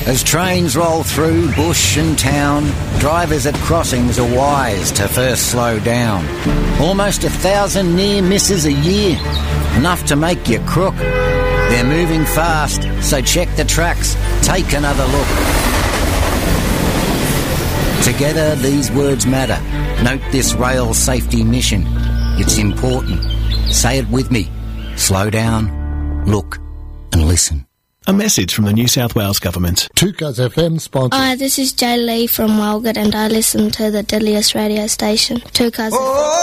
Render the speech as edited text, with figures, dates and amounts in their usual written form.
As trains roll through bush and town, drivers at crossings are wise to first slow down. Almost 1,000 near misses a year, enough to make you crook. They're moving fast, so check the tracks, take another look. Together these words matter. Note this rail safety mission. It's important. Say it with me. Slow down, look and listen. A message from the New South Wales Government. 2Cuz FM sponsor. Hi, this is Jay Lee from Walgett and I listen to the deadliest radio station, 2Cuz.